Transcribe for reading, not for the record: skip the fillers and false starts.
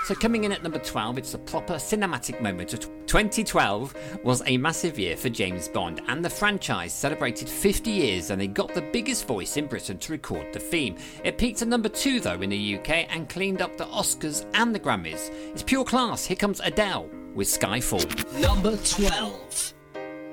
So coming in at number 12, it's a proper cinematic moment. 2012 was a massive year for James Bond, and the franchise celebrated 50 years, and they got the biggest voice in Britain to record the theme. It peaked at number 2 though in the UK and cleaned up the Oscars and the Grammys. It's pure class. Here comes Adele with Skyfall. Number 12.